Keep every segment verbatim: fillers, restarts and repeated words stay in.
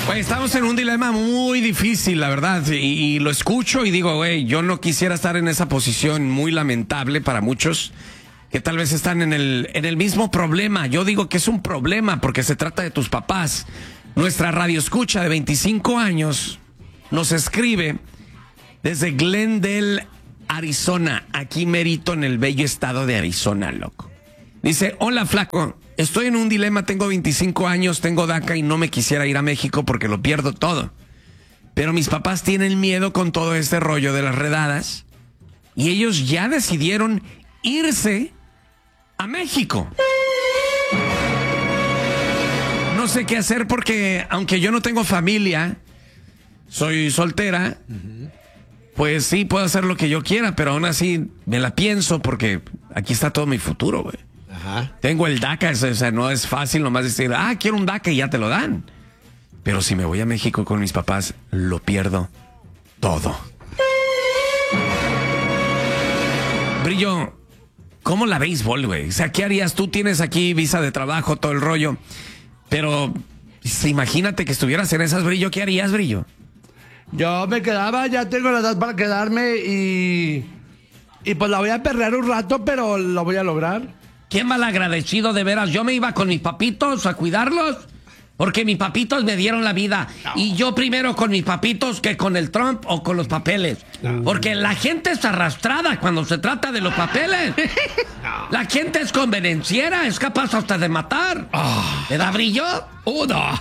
Güey, estamos en un dilema muy difícil, la verdad, y, y lo escucho y digo, güey, yo no quisiera estar en esa posición muy lamentable para muchos que tal vez están en el, en el mismo problema. Yo digo que es un problema porque se trata de tus papás. Nuestra radio escucha de veinticinco años nos escribe desde Glendale, Arizona, aquí merito en el bello estado de Arizona, loco. Dice, hola flaco, estoy en un dilema, tengo veinticinco años, tengo DACA y no me quisiera ir a México porque lo pierdo todo. Pero mis papás tienen miedo con todo este rollo de las redadas y ellos ya decidieron irse a México. No sé qué hacer porque aunque yo no tengo familia, soy soltera, uh-huh. Pues sí, puedo hacer lo que yo quiera, pero aún así me la pienso porque aquí está todo mi futuro, güey. Ajá. Tengo el DACA, o sea, no es fácil nomás decir, ah, quiero un DACA y ya te lo dan. Pero si me voy a México con mis papás, lo pierdo todo. Brillo, ¿cómo la béisbol, güey? O sea, ¿qué harías? Tú tienes aquí visa de trabajo, todo el rollo, pero imagínate que estuvieras en esas, Brillo, ¿qué harías, Brillo? Yo me quedaba, ya tengo la edad para quedarme y... Y pues la voy a perrear un rato, pero lo voy a lograr. Qué malagradecido, de veras. Yo me iba con mis papitos a cuidarlos, porque mis papitos me dieron la vida. No. Y yo primero con mis papitos que con el Trump o con los papeles. No. Porque la gente es arrastrada cuando se trata de los papeles. No. La gente es convenenciera, es capaz hasta de matar. Oh. ¿Le da Brillo? Uno.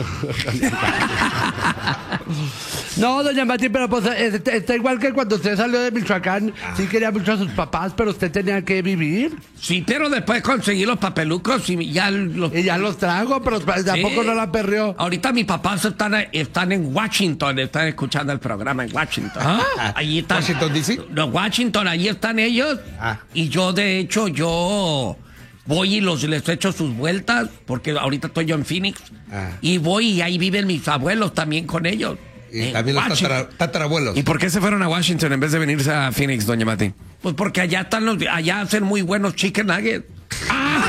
No, doña Mati, pero pues está, está igual que cuando usted salió de Michoacán. Ah. Sí quería mucho a sus papás, pero usted tenía que vivir. Sí, pero después conseguí los papelucos y ya los... Y ya los trago, pero tampoco sí. No la perreó. Ahorita mis papás están, están en Washington, están escuchando el programa en Washington. Ah, allí están, ¿Washington D C? No, Washington, allí están ellos. Ah. Y yo, de hecho, yo... Voy y los, les echo sus vueltas, porque ahorita estoy yo en Phoenix. Ah. Y voy y ahí viven mis abuelos también con ellos. Y eh, también los tatara, tatarabuelos. ¿Y por qué se fueron a Washington en vez de venirse a Phoenix, doña Mati? Pues porque allá están los, allá hacen muy buenos chicken nuggets. ¡Ah!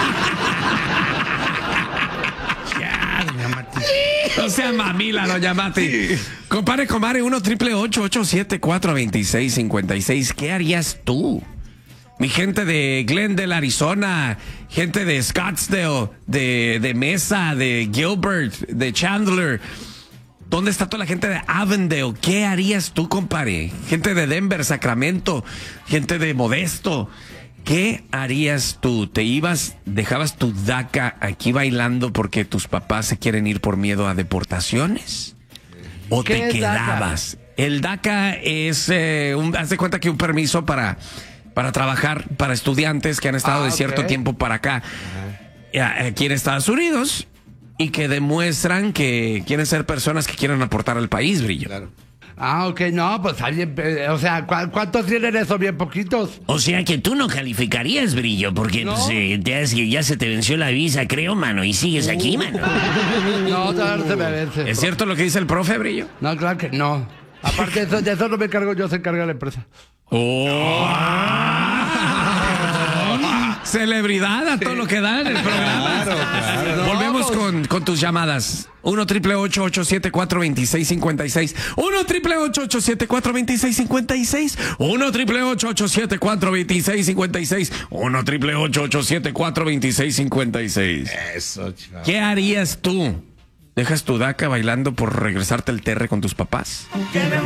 Ya, doña Mati. No sea mamila, doña Mati. Sí. Compare, comare, uno triple ocho ocho siete cuatro dos seis cinco seis. ¿Qué harías tú? Mi gente de Glendale, Arizona, gente de Scottsdale, de, de Mesa, de Gilbert, de Chandler. ¿Dónde está toda la gente de Avondale? ¿Qué harías tú, compadre? Gente de Denver, Sacramento, gente de Modesto. ¿Qué harías tú? ¿Te ibas, dejabas tu DACA aquí bailando porque tus papás se quieren ir por miedo a deportaciones? ¿O te quedabas? DACA? El DACA es, eh, un, haz de cuenta que un permiso para... para trabajar para estudiantes que han estado ah, de cierto okay. tiempo para acá, uh-huh. aquí en Estados Unidos, y que demuestran que quieren ser personas que quieren aportar al país, Brillo. Claro. Ah, ok, no, pues alguien, o sea, ¿cu- ¿cuántos tienen eso? Bien poquitos. O sea que tú no calificarías, Brillo, porque ¿no? pues, eh, te que ya se te venció la visa, creo, mano, y sigues aquí, mano. No, no se me vence. ¿Es cierto lo que dice el profe, Brillo? No, claro que no. Aparte de eso, de eso no me encargo yo, se encarga la empresa. ¡Oh! Celebridad a sí. todo lo que da en el programa. Claro, claro. Volvemos con, con tus llamadas. uno triple ocho ocho siete cuatro dos seis cinco seis. uno triple ocho ocho siete cuatro dos seis cinco seis. uno triple ocho ocho siete cuatro dos seis cinco seis. uno triple ocho ocho siete cuatro dos seis cinco seis. Eso, chaval. ¿Qué harías tú? ¿Dejas tu DACA bailando por regresarte al T R con tus papás?